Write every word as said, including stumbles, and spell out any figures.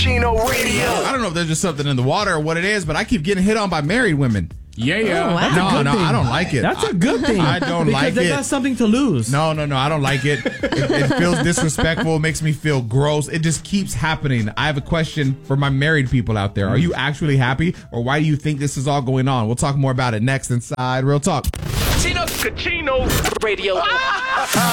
Kachino Radio. I don't know if there's just something in the water or what it is, but I keep getting hit on by married women. Yeah, yeah. Oh, wow. No, That's a no, good I thing. don't like it. That's a good thing. I don't because like they it. got something to lose. No, no, no. I don't like it. It, it feels disrespectful. It makes me feel gross. It just keeps happening. I have a question for my married people out there. Are you actually happy, or why do you think this is all going on? We'll talk more about it next inside Real Talk. Kachino Radio.